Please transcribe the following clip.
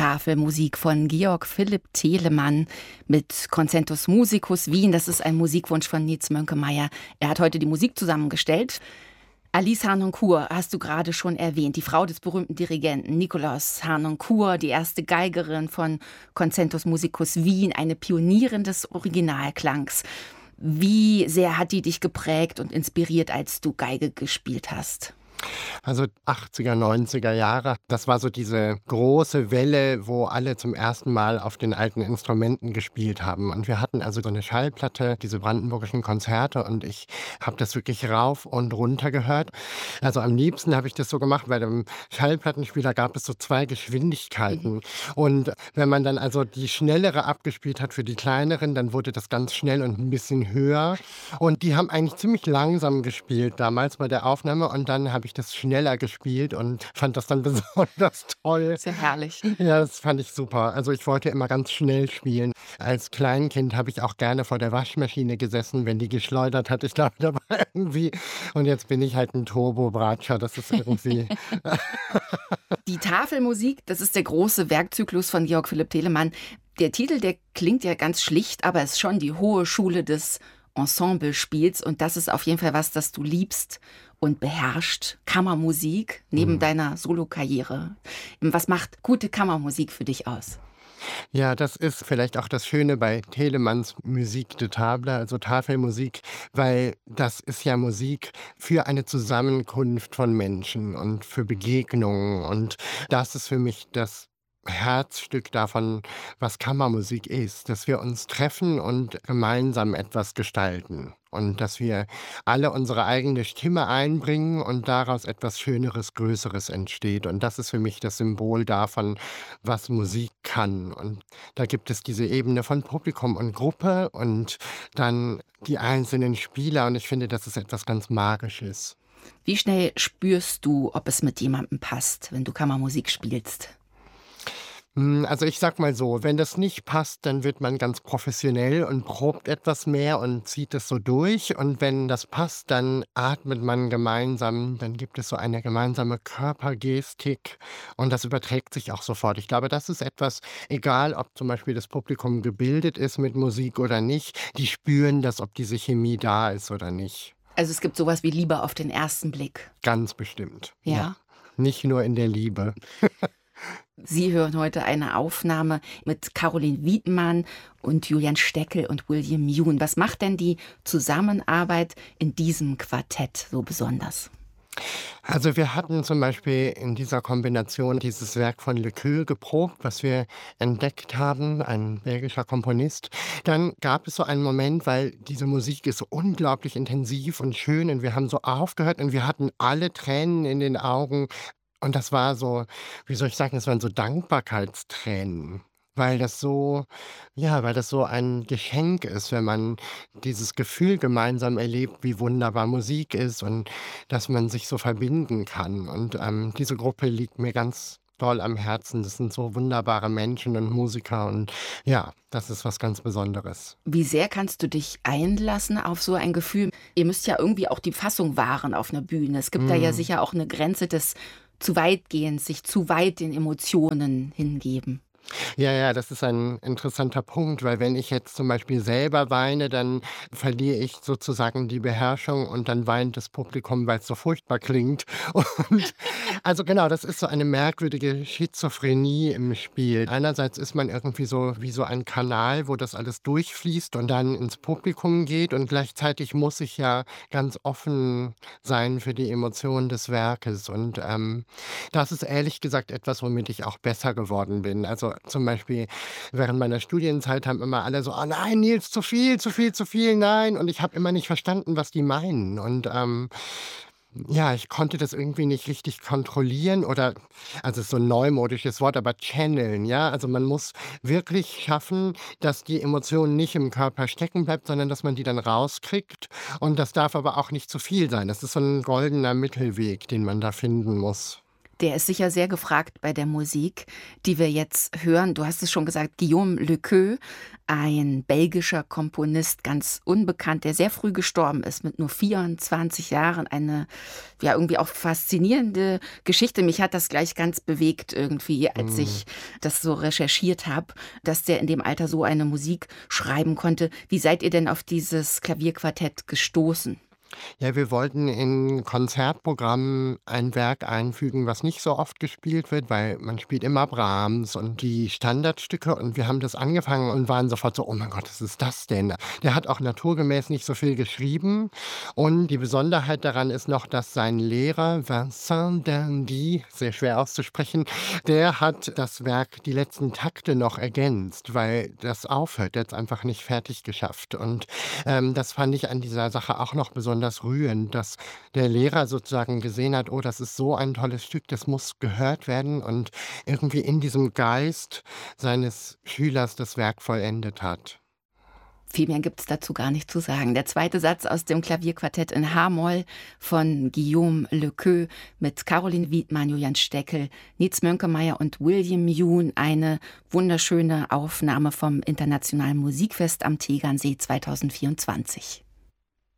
Tafelmusik von Georg Philipp Telemann mit Concentus Musicus Wien. Das ist ein Musikwunsch von Nils Mönkemeyer. Er hat heute die Musik zusammengestellt. Alice Harnoncourt hast du gerade schon erwähnt, die Frau des berühmten Dirigenten Nikolaus Harnoncourt, die erste Geigerin von Concentus Musicus Wien, eine Pionierin des Originalklangs. Wie sehr hat die dich geprägt und inspiriert, als du Geige gespielt hast? Also 80er, 90er Jahre, das war so diese große Welle, wo alle zum ersten Mal auf den alten Instrumenten gespielt haben. Und wir hatten also so eine Schallplatte, diese brandenburgischen Konzerte, und ich habe das wirklich rauf und runter gehört. Also am liebsten habe ich das so gemacht, bei dem Schallplattenspieler gab es so 2 Geschwindigkeiten. Und wenn man dann also die schnellere abgespielt hat für die kleineren, dann wurde das ganz schnell und ein bisschen höher. Und die haben eigentlich ziemlich langsam gespielt damals bei der Aufnahme, und dann habe ich das schneller gespielt und fand das dann besonders toll. Sehr herrlich. Ja, das fand ich super. Also ich wollte immer ganz schnell spielen. Als Kleinkind habe ich auch gerne vor der Waschmaschine gesessen, wenn die geschleudert hat. Ich glaube, da war irgendwie. Und jetzt bin ich halt ein Turbo-Bratscher. Das ist irgendwie. Die Tafelmusik, das ist der große Werkzyklus von Georg Philipp Telemann. Der Titel, der klingt ja ganz schlicht, aber ist schon die hohe Schule des Ensemblespiels. Und das ist auf jeden Fall was, das du liebst und beherrscht. Kammermusik neben deiner Solokarriere. Was macht gute Kammermusik für dich aus? Ja, das ist vielleicht auch das Schöne bei Telemanns Musique de Table, also Tafelmusik, weil das ist ja Musik für eine Zusammenkunft von Menschen und für Begegnungen. Und das ist für mich das Herzstück davon, was Kammermusik ist, dass wir uns treffen und gemeinsam etwas gestalten. Und dass wir alle unsere eigene Stimme einbringen und daraus etwas Schöneres, Größeres entsteht. Und das ist für mich das Symbol davon, was Musik kann. Und da gibt es diese Ebene von Publikum und Gruppe und dann die einzelnen Spieler. Und ich finde, das ist etwas ganz Magisches. Wie schnell spürst du, ob es mit jemandem passt, wenn du Kammermusik spielst? Also ich sag mal so, wenn das nicht passt, dann wird man ganz professionell und probt etwas mehr und zieht es so durch. Und wenn das passt, dann atmet man gemeinsam, dann gibt es so eine gemeinsame Körpergestik und das überträgt sich auch sofort. Ich glaube, das ist etwas, egal ob zum Beispiel das Publikum gebildet ist mit Musik oder nicht, die spüren das, ob diese Chemie da ist oder nicht. Also es gibt sowas wie Liebe auf den ersten Blick. Ganz bestimmt. Ja. Nicht nur in der Liebe. Sie hören heute eine Aufnahme mit Caroline Wiedmann und Julian Steckel und William Yoon. Was macht denn die Zusammenarbeit in diesem Quartett so besonders? Also wir hatten zum Beispiel in dieser Kombination dieses Werk von Lequeux geprobt, was wir entdeckt haben, ein belgischer Komponist. Dann gab es so einen Moment, weil diese Musik ist so unglaublich intensiv und schön, und wir haben so aufgehört und wir hatten alle Tränen in den Augen. Und das war so, wie soll ich sagen, das waren so Dankbarkeitstränen, weil das so, ja, weil das so ein Geschenk ist, wenn man dieses Gefühl gemeinsam erlebt, wie wunderbar Musik ist und dass man sich so verbinden kann. Und diese Gruppe liegt mir ganz doll am Herzen. Das sind so wunderbare Menschen und Musiker, und ja, das ist was ganz Besonderes. Wie sehr kannst du dich einlassen auf so ein Gefühl? Ihr müsst ja irgendwie auch die Fassung wahren auf einer Bühne. Es gibt da ja sicher auch eine Grenze des zu weitgehens, sich zu weit den Emotionen hingeben. Ja, ja, das ist ein interessanter Punkt, weil wenn ich jetzt zum Beispiel selber weine, dann verliere ich sozusagen die Beherrschung und dann weint das Publikum, weil es so furchtbar klingt. Und also genau, das ist so eine merkwürdige Schizophrenie im Spiel. Einerseits ist man irgendwie so wie so ein Kanal, wo das alles durchfließt und dann ins Publikum geht, und gleichzeitig muss ich ja ganz offen sein für die Emotionen des Werkes. Und das ist ehrlich gesagt etwas, womit ich auch besser geworden bin. Also zum Beispiel während meiner Studienzeit haben immer alle so: „Oh nein, Nils, zu viel, zu viel, zu viel, nein." Und ich habe immer nicht verstanden, was die meinen. Und ja, ich konnte das irgendwie nicht richtig kontrollieren oder, also es ist so ein neumodisches Wort, aber channeln, ja? Also man muss wirklich schaffen, dass die Emotion nicht im Körper stecken bleibt, sondern dass man die dann rauskriegt. Und das darf aber auch nicht zu viel sein. Das ist so ein goldener Mittelweg, den man da finden muss. Der ist sicher sehr gefragt bei der Musik, die wir jetzt hören. Du hast es schon gesagt, Guillaume Lequeux, ein belgischer Komponist, ganz unbekannt, der sehr früh gestorben ist, mit nur 24 Jahren. Eine ja irgendwie auch faszinierende Geschichte. Mich hat das gleich ganz bewegt irgendwie, als Mhm. ich das so recherchiert habe, dass der in dem Alter so eine Musik schreiben konnte. Wie seid ihr denn auf dieses Klavierquartett gestoßen? Ja, wir wollten in Konzertprogrammen ein Werk einfügen, was nicht so oft gespielt wird, weil man spielt immer Brahms und die Standardstücke und wir haben das angefangen und waren sofort so: „Oh mein Gott, was ist das denn?“ Der hat auch naturgemäß nicht so viel geschrieben und die Besonderheit daran ist noch, dass sein Lehrer Vincent d'Indy, sehr schwer auszusprechen, der hat das Werk die letzten Takte noch ergänzt, weil das aufhört. Der hat's einfach nicht fertig geschafft und das fand ich an dieser Sache auch noch besonders rührend, dass der Lehrer sozusagen gesehen hat: „Oh, das ist so ein tolles Stück, das muss gehört werden“, und irgendwie in diesem Geist seines Schülers das Werk vollendet hat. Viel mehr gibt's dazu gar nicht zu sagen. Der zweite Satz aus dem Klavierquartett in H-Moll von Guillaume Lequeux mit Caroline Wiedmann, Julian Steckel, Nietz Mönkemeyer und William Yoon. Eine wunderschöne Aufnahme vom Internationalen Musikfest am Tegernsee 2024.